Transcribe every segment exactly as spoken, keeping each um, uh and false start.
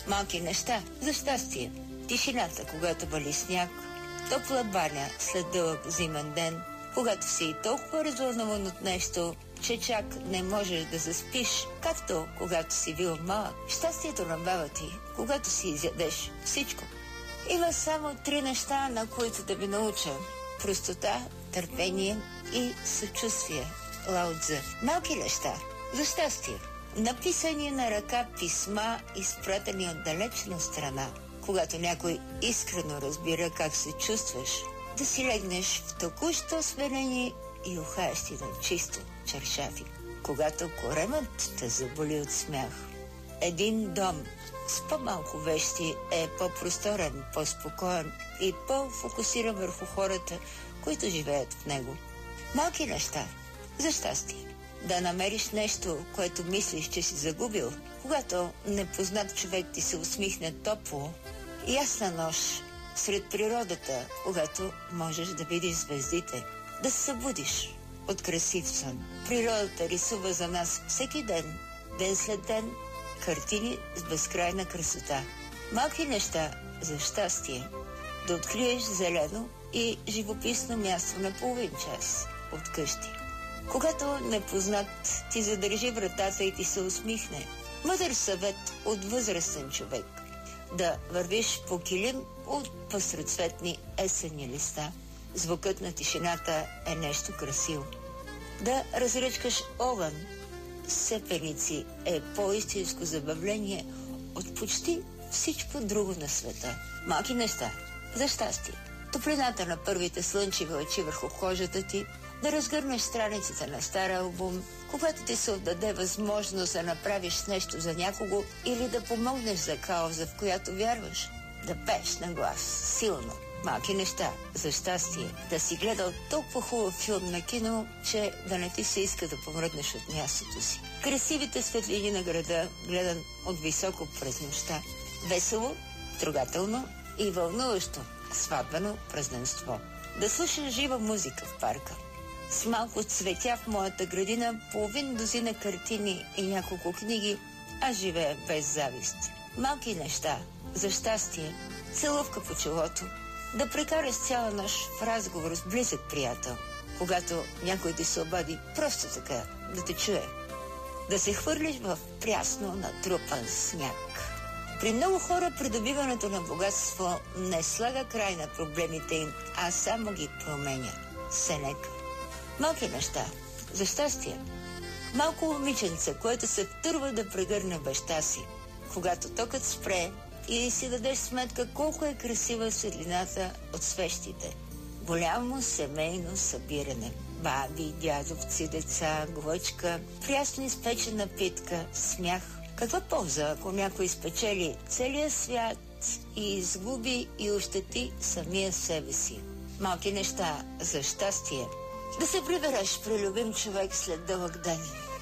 Малки неща за щастие. Тишината, когато вали сняг, топла баня след дълъг зимен ден, когато си толкова развълнуван от нещо, че чак не можеш да заспиш, както когато си бил малък. Щастието на баба ти, когато си изядеш всичко. Има само три неща, на които да ви науча. Простота, търпение и съчувствие. Лао Цзъ. Малки неща за щастие. Написани на ръка писма, изпратени от далечна страна. Когато някой искрено разбира как се чувстваш, да си легнеш в току-що сменени и ухаещи на чисто чаршафи. Когато коремът те заболи от смях. Един дом с по-малко вещи е по-просторен, по-спокоен и по-фокусиран върху хората, които живеят в него. Малки неща за щастие. Да намериш нещо, което мислиш, че си загубил, когато непознат човек ти се усмихне топло. Ясна нощ сред природата, когато можеш да видиш звездите. Да се събудиш от красив сън. Природата рисува за нас всеки ден, ден след ден, картини с безкрайна красота. Малки неща за щастие. Да откриеш зелено и живописно място на половин час от къщи. Когато непознат ти задържи вратата и ти се усмихне. Мъдър съвет от възрастен човек. Да вървиш по килим от пъстроцветни есенни листа. Звукът на тишината е нещо красиво. Да разръчкаш огън сепеници е по-истинско забавление от почти всичко друго на света. Малки неща за щастие. Топлината на първите слънчеви очи върху кожата ти, да разгърнеш страниците на стар албум, когато ти се отдаде възможност да направиш нещо за някого или да помогнеш за кауза, в която вярваш, да пееш на глас, силно. Малки неща за щастие. Да си гледал толкова хубав филм на кино, че да не ти се иска да помръднеш от мястото си. Красивите светлини на града, гледан от високо през нощта. Весело, трогателно и вълнуващо сватбено празненство. Да слушаш жива музика в парка. С малко цветя в моята градина, половин дозина картини и няколко книги, аз живея без завист. Малки неща за щастие. Целувка по челото. Да прекараш цяла нощ в разговор с близък приятел, когато някой ти се обади просто така, да те чуе. Да се хвърлиш в прясно натрупан сняг. При много хора придобиването на богатство не слага край на проблемите им, а само ги променя. Сенека. Малки неща за щастие. Малко момиченце, което се втурва да прегърне баща си, когато токът спре и си дадеш сметка колко е красива светлината от свещите. Голямо семейно събиране. Баби, дядовци, деца, глъчка, прясно изпечена питка, смях. Каква полза, ако някой спечели целия свят и изгуби и ощети самия себе си? Малки неща за щастие. Да се прибереш при любим човек след дълъг ден.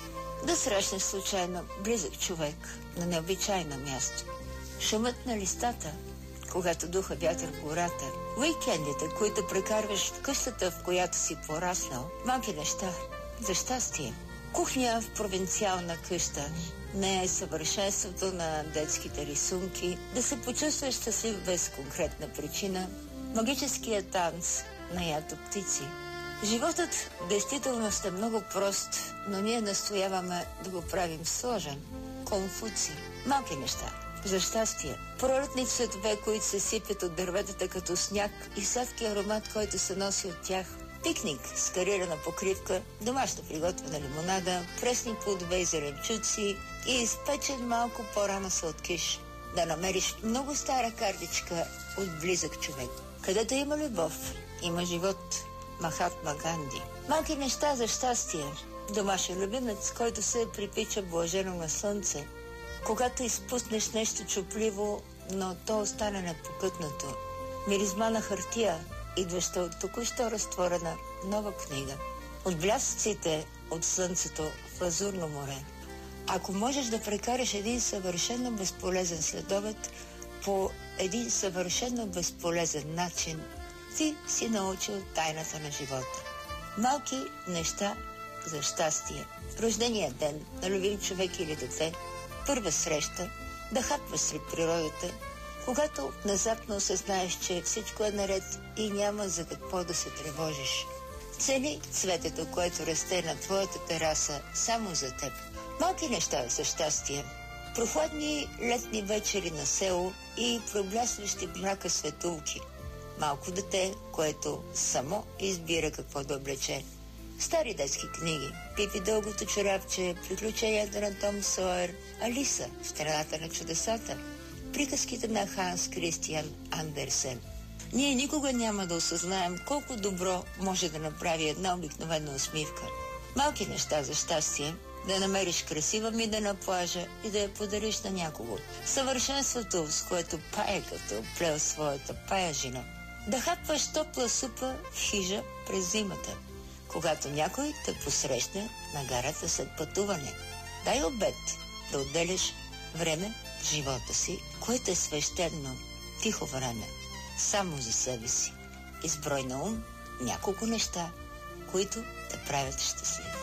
Да срещнеш случайно близък човек на необичайно място. Шумът на листата, когато духа вятър в гората. Уикендите, които прекарваш в къщата, в която си пораснал. Малки неща за щастие. Кухня в провинциална къща. Не е съвършенството на детските рисунки. Да се почувстваш щастлив без конкретна причина. Магическият танц на ято птици. Животът действително е много прост, но ние настояваме да го правим сложен. Конфуций. Малки неща за щастие. Пролетни цветове, които се сипят от дърветата като сняг и сладки аромат, който се носи от тях. Пикник с карирана покривка, домашно приготвена лимонада, пресни плодове и зеленчуци и изпечен малко по-рано сладкиш. Да намериш много стара картичка от близък човек. Където има любов, има живот. Махатма Ганди. Малки неща за щастие. Домашен любимец, който се припича блажено на слънце. Когато изпуснеш нещо чупливо, но то остане непокътнато. Миризма на хартия, идваща от току-що разтворена нова книга. От блясъците от слънцето в лазурно море. Ако можеш да прекараш един съвършено безполезен следобед по един съвършено безполезен начин, ти си научил тайната на живота. Малки неща за щастие. Рождения ден на любим човек или дете, първа среща, да хапваш сред природата, когато внезапно осъзнаеш, че всичко е наред и няма за какво да се тревожиш. Цени цветето, което расте на твоята тераса само за теб. Малки неща за щастие. Прохладни летни вечери на село и проблясващи в мрака светулки. Малко дете, което само избира какво да облече. Стари детски книги. Пипи дългото чорапче, приключенията на Том Сойер, Алиса в страната на чудесата, приказките на Ханс Кристиан Андерсен. Ние никога няма да осъзнаем колко добро може да направи една обикновена усмивка. Малки неща за щастие, да намериш красива мида на плажа и да я подариш на някого. Съвършенството, с което паеката оплел своята паяжина. Да хапваш топла супа в хижа през зимата, когато някой те посрещне на гарата след пътуване. Дай обед да отделяш време в живота си, което е свещено, тихо време, само за себе си. Изброй на ум няколко неща, които те правят щастлив.